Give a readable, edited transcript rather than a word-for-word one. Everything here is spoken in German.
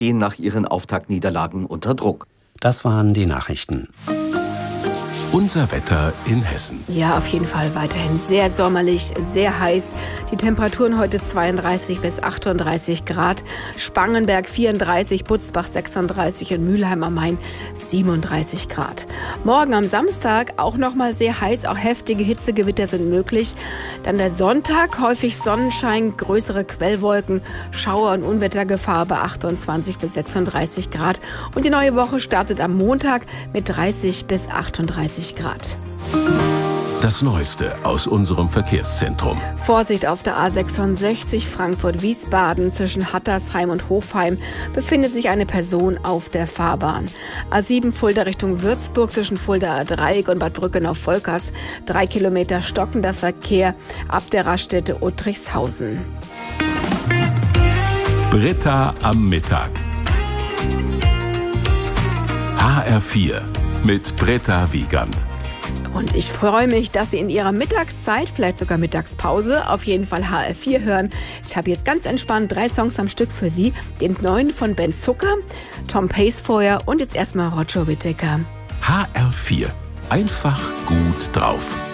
stehen nach ihren Auftaktniederlagen unter Druck. Das waren die Nachrichten. Unser Wetter in Hessen. Ja, auf jeden Fall weiterhin sehr sommerlich, sehr heiß. Die Temperaturen heute 32 bis 38 Grad. Spangenberg 34, Butzbach 36 und Mülheim am Main 37 Grad. Morgen am Samstag auch nochmal sehr heiß, auch heftige Hitzegewitter sind möglich. Dann der Sonntag, häufig Sonnenschein, größere Quellwolken, Schauer- und Unwettergefahr bei 28 bis 36 Grad. Und die neue Woche startet am Montag mit 30 bis 38 Grad. Das Neueste aus unserem Verkehrszentrum. Vorsicht auf der A66 Frankfurt-Wiesbaden. Zwischen Hattersheim und Hofheim befindet sich eine Person auf der Fahrbahn. A7 Fulda Richtung Würzburg zwischen Fuldaer Dreieck und Bad Brückenau-Volkers. 3 Kilometer stockender Verkehr ab der Raststätte Uttrichshausen. Britta am Mittag. HR4 mit Britta Wiegand. Und ich freue mich, dass Sie in Ihrer Mittagszeit, vielleicht sogar Mittagspause, auf jeden Fall HR4 hören. Ich habe jetzt ganz entspannt 3 Songs am Stück für Sie. Den neuen von Ben Zucker, Tom Pacefeuer und jetzt erstmal Roger Whittaker. HR4. Einfach gut drauf.